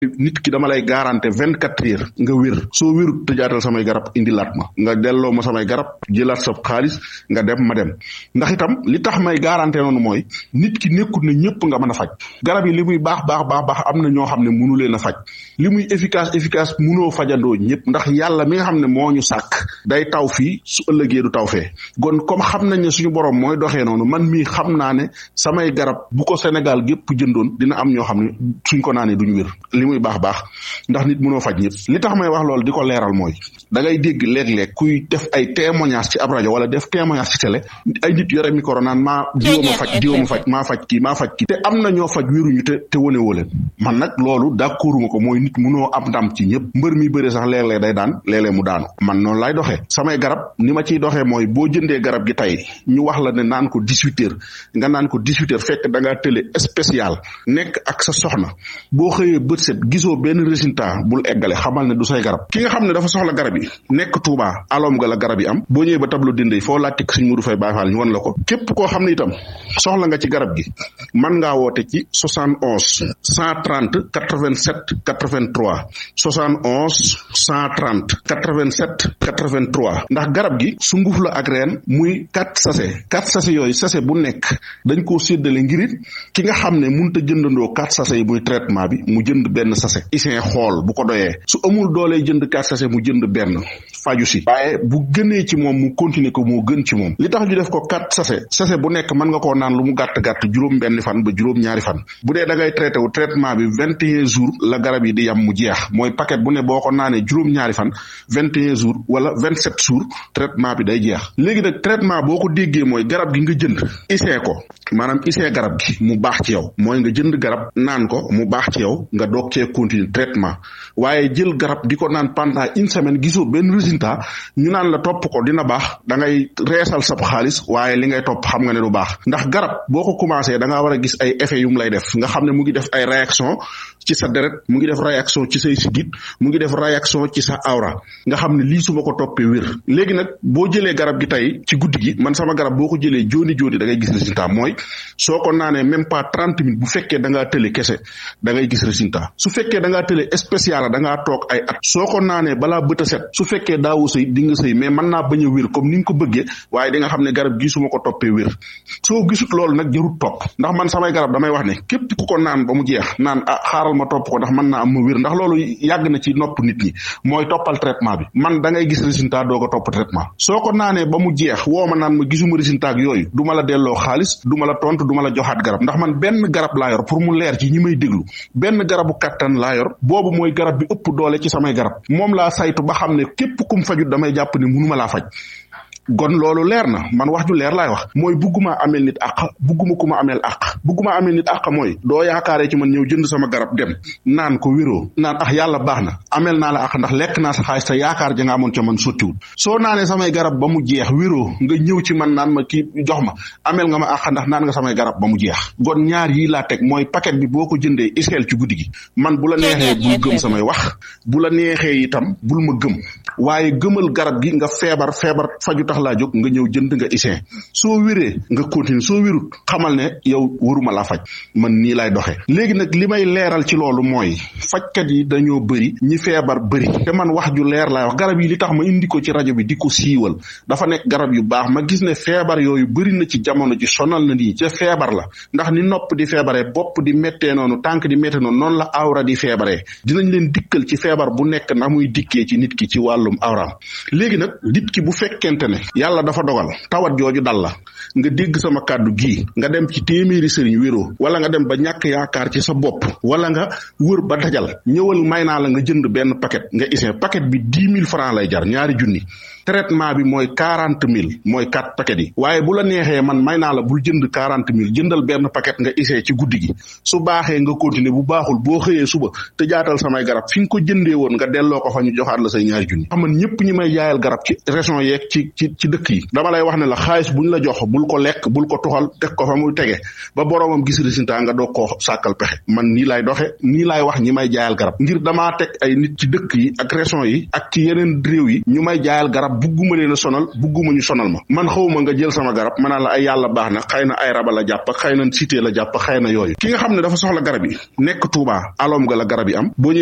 nit ki dama lay garanté 24 heures nga wér soo wérut tëjaatal samay garab indi laat ma nga delloo ma samay garab jëlaat sa xaalis nga dem ma dem ndax itam li tax may garanté noonu mooy nit ki nekkut ne ñëpp nga mën a faj garab yi li muy baax am na ñoo xam ne mënu leen a faj li muy efficace mënoo fajandoo ñëpp ndax yàlla mi nga xam ne moo ñu sàkk day taw fii su ëllëgee du taw fee kon comme xam nañ ne suñu borom mooy doxee noonu man mii xam naa ne samay garab bu ko Sénégal gépp jëndoon dina am ñoo xam ne suñ ko naanee duñu wér li muy baax ndax nit mënoo faj ñëpp li tax may wax loolu di ko leeral mooy da ngay dégg léeg-léeg kuy def ay témoignage ci ab rajo wala def témoignage ci télé ay nit yore micro naan maa diwoo ma faj maa faj kii te am na ñoo faj wéruñu te wane woo leen man nag loolu d'accorduma ko mooy nit mënoo am ndam ci ñëpp mbër mi bëre sax léeg-léeg day daan léeg-léeg mu daanu man noonu laay doxee samay garab ni ma ciy doxee mooy boo jëndee garab gi tey ñu wax la ne naan ko 18 heures nga naan ko 18 heures fekk da ngaa télé spécial nekk ak sa soxna boo xëyee bët set gisoo benn résultat bul eggale xamal ne du say garab ki nga xam ne dafa soxla garab yi nekk Touba alom ga la garab yi am boo ñëwee ba tableau dinde foo laajte Sëñ Modou Faye Baye Fall ñu won la ko képp koo xam ne itam soxla nga ci garab gi mën ngaa woote ci 71 130 87 83 71 130 87 83 ndax garab gi sunguf la ak reen muy 4 sachet yooyu sachet bu nekk dañ koo séddale ngirit ki nga xam ne mënut a jëndandoo 4 sachet yi muy traitement bi mu jënd benn sachet isin xool bu ko doyee su amul doolee jënd 4 sachet mu jënd benn faju si waaye bu gënee ci moom mu continuer ko moo gën ci moom li tax ñu def ko 4 sachet bu nekk mën nga koo naan lu mu gàtt juróom benn fan ba juróom ñaari fan bu dee da ngay traité wu traitement bi 21 jours la garab yi di yam mu jeex mooy paquet bu ne boo ko naanee juróom ñaari fan 21 jours wala 27 jours traitement bi day jeex léegi nag traitement boo ko déggee mooy garab gi nga jënd isee ko maanaam isee garab gi mu baax ci yow mooy nga jënd garab naan ko mu baax ci yow nga doog cee continuer traitement waaye jël garab di ko naan pendant une semaine gisoo benn résultat ñu naan la topp ko dina baax da ngay reesal sab xaalis waaye li ngay topp xam nga ne du baax ndax garab boo ko commencé da ngaa war a gis ay effets yu mu lay def nga xam ne mu ngi def ay réaction ci sa deret mu ngi def réaction ci say sidit mu ngi def réaction ci sa awra nga xam ne lii su ma ko toppee wér léegi nag boo jëlee garab gi tey ci guddi gi man sama garab boo ko jëlee jooni da ngay gis résultat mooy soo ko naanee même pas 30 minutes bu fekkee da ngaa tële kese da ngay gis résultat su fekkee da ngaa tële spécial da ngaa toog ay at soo ko naanee balaa bët a set su fekkee daawoo sëy di nga sëy mais mën naa bañ a wér comme ni nga ko bëggee waaye di nga xam ne garab gi su ma ko toppee wér soo gisut loolu nag jarut topp ndax man samay garab damay wax ne képp ku ko naan ba mu jeex naan xaaral ma topp ko ndax mën naa am ma wér ndax loolu yàgg na ci nopp nit ñi mooy toppal traitement bi man da ngay gis résultat doo ko topp traitement soo ko naanee ba mu jeex woo ma naan ma gisuma résultat ak yooyu du ma la delloo xaalis du ma la tontu du ma la joxaat garab ndax man benn garab laa yor pour mu leer ci ñi may déglu benn garabu kattan laa yor boobu mooy garab bi ëpp doole ci samay garab moom laa saytu ba xam ne képp kum fajut damay jàpp ne mënuma laa faj gon loolu leer na man wax ju leer laay wax mooy bugguma amel nit àq bugguma ku ma amel àq bugguma amel nit àq mooy doo yaakaaree ci man ñëw jënd sama garab dem naan ko wéroo naan yàlla baax na amel naa la àq ndax lekk naa sa xaalis te yaakaar ja nga amoon ca man sottiwul soo naanee samay garab ba mu jeex wéroo nga ñëw ci man naan ma kii jox ma amel nga ma àq ndax naan nga samay garab ba mu jeex gon ñaar yii laa teg mooy paquet bi boo ko jëndee iseel ci guddi gi man bu la neexee bul gëm samay wax bu la neexee itam bul ma gëm waaye gëmal garab gi nga feebar faju tax laa jóg nga ñëw jënd nga isin soo wéree nga continuer soo wérut xamal ne yow waruma laa faj man nii lay doxee léegi nag li may leeral ci loolu mooy fajkat yi dañoo bëri ñi feebar bëri te man wax ju leer laay wax garab yi li tax ma indi ko ci rajo bi di ko siiwal dafa nekk garab yu baax ma gis ne feebar yooyu bëri na ci jamono ji sonal na nii ca feebar la ndax ni nopp di feebaree bopp di méttee noonu tànk di méttee noonu la awra di feebaree dinañ leen dikkal ci feebar bu nekk na muy dikkee ci nit ki ci wàllum awraam léegi nag nit ki bu fekkente ne yàlla dafa dogal tawat jooju dal la nga dégg sama kàddu gii nga dem ci téeméeri sëriñ wéroo wala nga dem ba ñàkk yaakaar ci sa bopp wala nga wër ba dajal ñëwal may naa la nga jënd benn paquet nga isin paquet bi 10 000 francs lay jar ñaari junni traitement bi mooy 40 000 mooy 4 paquet yi waaye bu la neexee man may naa la bul jënd 40 000 jëndal benn paquet nga isee ci guddi gi su baaxee nga continuer bu baaxul boo xëyee suba te jaatal samay garab fi nga ko jëndee woon nga delloo ko fa ñu joxaat la say ñaari junni xam man ñëpp ñi may jaayal garab ci région yeeg ci dëkk yi dama lay wax ne la xaalis buñ la jox bul ko lekk bul ko tuxal teg ko fa muy tege ba boroomam gis résultat nga doog koo sàkkal pexe man nii lay doxe nii lay wax ñi may jaayal garab ngir damaa teg ay nit ci dëkk yi ak région yi ak ci yeneen réew yi ñu may jaayal garab bugguma leen a sonal bugguma ñu sonal ma man xawma nga jël sama garab mënaa la ay yàlla baax na xëy na ay raba la jàpp xëy na cité la jàpp xëy na yooyu ki nga xam ne dafa soxla garab yi nekk Touba alom ga la garab yi am